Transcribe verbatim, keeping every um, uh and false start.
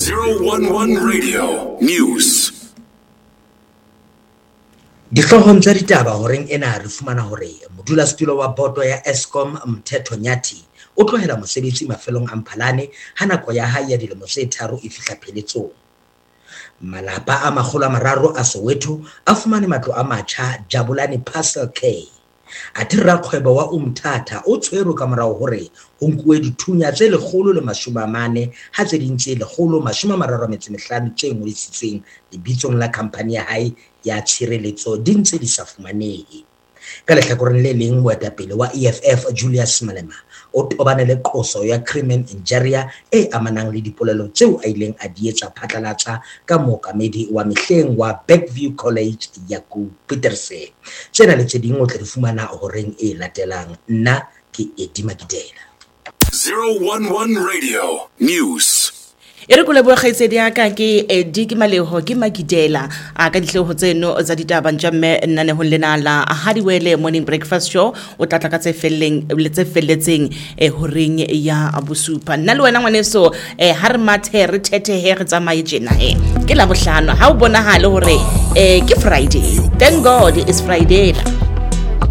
zero one one Radio News. Dihlohong tsa ditaba horeng ena re fumana hore modulasetulo wa boto ya Eskom Mthetho Nyati o tlohela mosebetsi mafelong a Mphalane ha nako ya hae ya dilemo tse tharo e fihla pheletsong. Malapa a makgolo a mararo a Soweto a fumane matlo a matjha Jabulani Parcel K. Atira kgwebo wa Umtata o tshwere ka morao hore ho nkuwe dithunya tse lekgolo le mashome a mane ha tse ding tse lekgolo mashome a mararo a metso e mehlano tse ngodisitsweng lebitsong la khampani ya hae ya tshireletso di ntse di sa fumanehe. Ka lehlakoreng le leng moetapele wa E F F Julius Malema o tobane le qoso ya crimen injuria e amanang le dipolelo tseo a ileng a di etsa phatlalatsa ka mookamedi wa mehleng wa Backview College Jaco Petersen. Tsena le tse ding o tla di fumana horeng e latelang. Nna ke Eddie Magidela. zero one one Radio News. Ere kole bo khaitsedi ya ka ke Eddie Maleho ke Magidela a ka ditlho tseno za ditaba ntjamme nna ne ho lena la Hadiwele Morning Breakfast Show o tlatla ka tse felleng le tse felletseng e horeng ya abusupa nna le wena ngwaneso e har mathe re thethe he re tsamaye jena he ke la bohlano ha o bona hale hore e ke Friday. Thank God it's Friday.